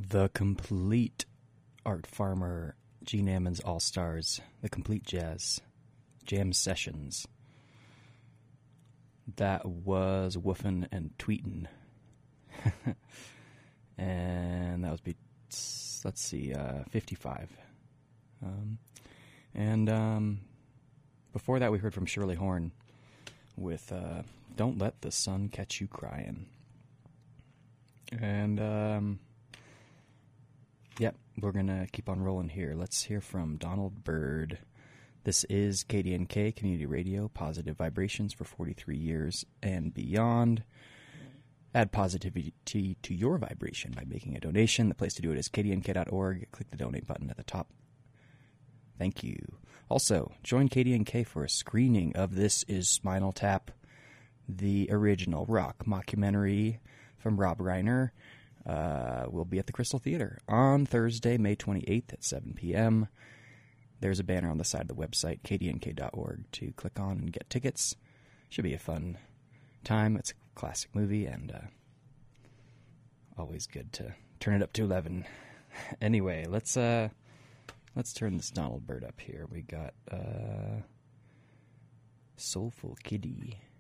The Complete Art Farmer, Gene Ammons All-Stars, The Complete Jam Sessions. That was Woofin' and Tweetin'. And that was, let's see, 55. Before that we heard from Shirley Horn with Don't Let the Sun Catch You Crying. And, yep, we're going to keep on rolling here. Let's hear from Donald Byrd. This is KDNK Community Radio, positive vibrations for 43 years and beyond. Add positivity to your vibration by making a donation. The place to do it is kdnk.org. Click the donate button at the top. Thank you. Also, join KDNK for a screening of This Is Spinal Tap, the original rock mockumentary from Rob Reiner. Will be at the Crystal Theater on Thursday, May 28th at 7 p.m. There's a banner on the side of the website, kdnk.org, to click on and get tickets. Should be a fun time. It's a classic movie, and always good to turn it up to 11. Anyway, let's turn this Donald Byrd up here. We got Soulful Kitty.